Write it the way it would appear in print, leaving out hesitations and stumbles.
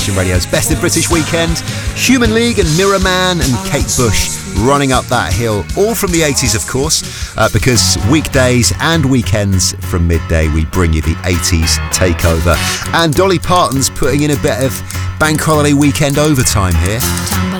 Radio's Best of British Weekend, Human League and Mirror Man and Kate Bush running up that hill, all from the 80s of course, because weekdays and weekends from midday we bring you the 80s takeover, and Dolly Parton's putting in a bit of bank holiday weekend overtime here.